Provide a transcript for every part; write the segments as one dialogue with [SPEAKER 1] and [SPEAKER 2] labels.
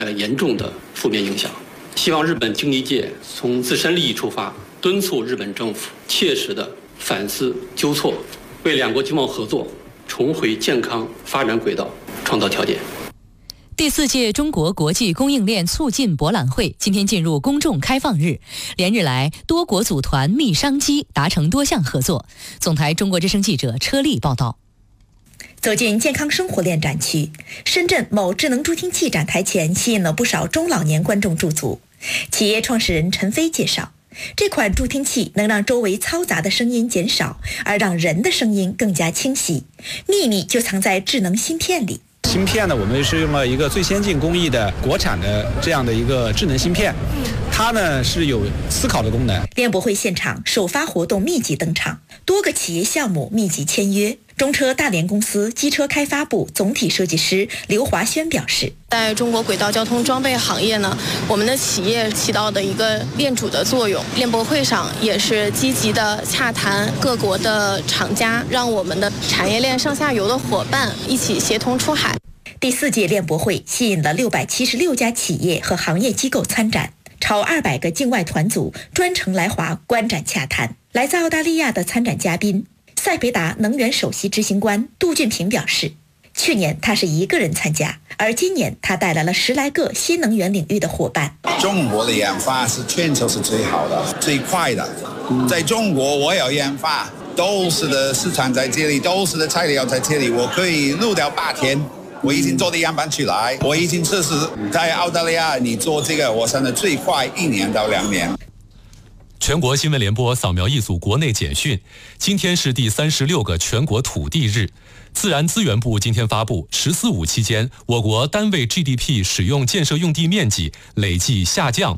[SPEAKER 1] 带来严重的负面影响。希望日本经济界从自身利益出发，敦促日本政府切实的反思纠错，为两国经贸合作重回健康发展轨道创造条件。
[SPEAKER 2] 第4届中国国际供应链促进博览会今天进入公众开放日，连日来多国组团密商机，达成多项合作。总台中国之声记者车丽报道。
[SPEAKER 3] 走进健康生活链展区，深圳某智能助听器展台前吸引了不少中老年观众驻足。企业创始人陈飞介绍，这款助听器能让周围嘈杂的声音减少，而让人的声音更加清晰。秘密就藏在智能芯片里。
[SPEAKER 4] 芯片呢，我们是用了一个最先进工艺的国产的这样的一个智能芯片，它呢是有思考的功能。
[SPEAKER 3] 联博会现场首发活动密集登场，多个企业项目密集签约。中车大连公司机车开发部总体设计师刘华轩表示，
[SPEAKER 5] 在中国轨道交通装备行业呢，我们的企业起到的一个链主的作用。联博会上也是积极的洽谈各国的厂家，让我们的产业链上下游的伙伴一起协同出海。
[SPEAKER 3] 第4届联博会吸引了676家企业和行业机构参展，超200个境外团组专程来华观展洽谈。来自澳大利亚的参展嘉宾赛培达能源首席执行官杜俊平表示，去年他是一个人参加，而今年他带来了10来个新能源领域的伙伴。
[SPEAKER 6] 中国的研发是全球是最好的、最快的。在中国我有研发，都是的市场在这里，都是的材料在这里，我可以录掉8天。我已经做的样板出来，我已经测试在澳大利亚，你做这个，我算的最快1年到2年。
[SPEAKER 7] 全国新闻联播扫描一组国内简讯。今天是第36个全国土地日。自然资源部今天发布“十四五”期间，我国单位 GDP 使用建设用地面积累计下降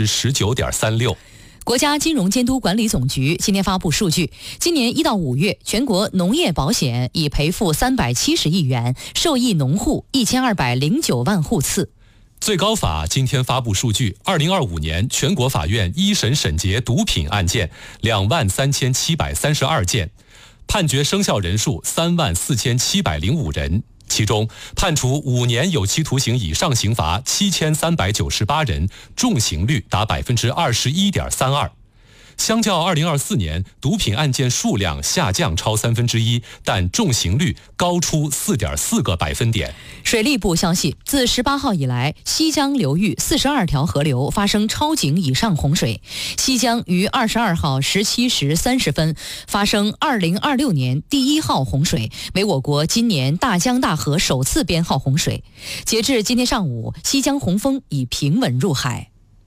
[SPEAKER 7] 19.36%。
[SPEAKER 2] 国家金融监督管理总局今天发布数据，今年1到5月，全国农业保险已赔付370亿元，受益农户1209万户次。
[SPEAKER 7] 最高法今天发布数据，2025年全国法院一审审结毒品案件23732件，判决生效人数34705人，其中判处5年有期徒刑以上刑罚7398人，重刑率达21.32%。相较2024年，毒品案件数量下降超1/3，但重刑率高出4.4个百分点。
[SPEAKER 2] 水利部消息，自18号以来，西江流域42条河流发生超警以上洪水。西江于22号17时30分发生2026年第1号洪水，为我国今年大江大河首次编号洪水。截至今天上午，西江洪峰已平稳入海。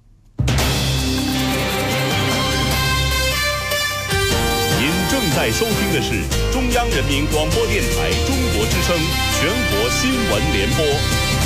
[SPEAKER 8] 正在收听的是中央人民广播电台中国之声全国新闻联播。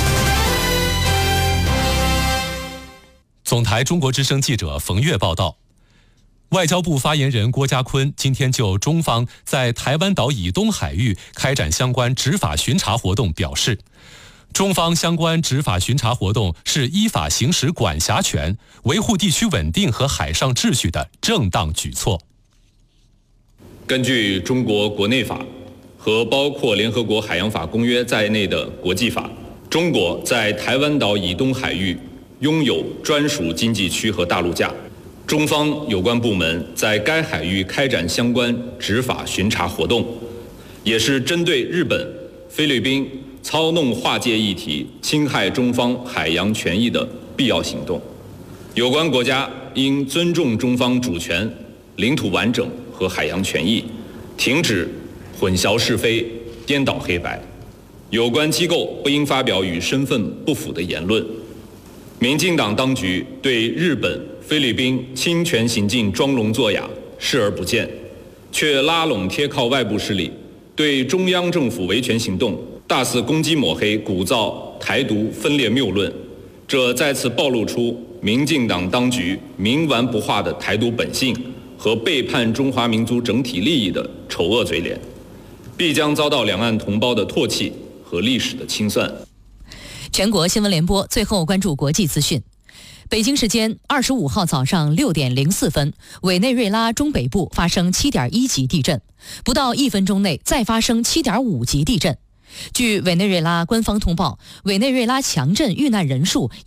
[SPEAKER 7] 总台中国之声记者冯月报道，外交部发言人郭家坤今天就中方在台湾岛以东海域开展相关执法巡查活动表示，中方相关执法巡查活动是依法行使管辖权，维护地区稳定和海上秩序的正当举措。
[SPEAKER 9] 根据中国国内法和包括联合国海洋法公约在内的国际法，中国在台湾岛以东海域拥有专属经济区和大陆架。中方有关部门在该海域开展相关执法巡查活动，也是针对日本、菲律宾操弄划界议题、侵害中方海洋权益的必要行动。有关国家应尊重中方主权、领土完整和海洋权益，停止混淆是非、颠倒黑白。有关机构不应发表与身份不符的言论。民进党当局对日本、菲律宾侵权行径装聋作哑、视而不见，却拉拢贴靠外部势力，对中央政府维权行动大肆攻击抹黑，鼓噪台独分裂谬论，这再次暴露出民进党当局冥顽不化的台独本性和背叛中华民族整体利益的丑恶嘴脸，必将遭到两岸同胞的唾弃和历史的清算。
[SPEAKER 2] 全国新闻联播最后关注国际资讯。北京时间25号早上6点04分，委内瑞拉中北部发生7.1级地震，不到1分钟内再发生7.5级地震。 据委内瑞拉官方通报，委内瑞拉强震遇难人数